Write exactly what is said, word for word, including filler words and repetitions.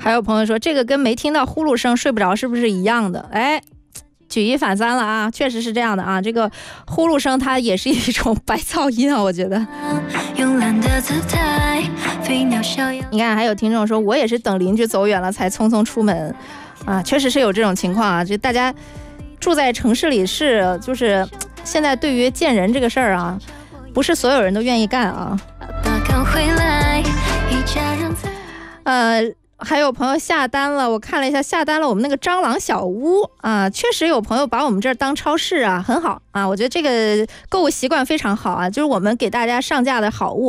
还有朋友说，这个跟没听到呼噜声睡不着是不是一样的？哎，举一反三了啊，确实是这样的啊。这个呼噜声它也是一种白噪音啊，我觉得。你看，还有听众说，我也是等邻居走远了才匆匆出门啊，确实是有这种情况啊。这大家住在城市里是，就是现在对于见人这个事儿啊，不是所有人都愿意干啊。呃。还有朋友下单了，我看了一下，下单了我们那个蟑螂小屋啊，确实有朋友把我们这儿当超市啊，很好啊，我觉得这个购物习惯非常好啊，就是我们给大家上架的好物。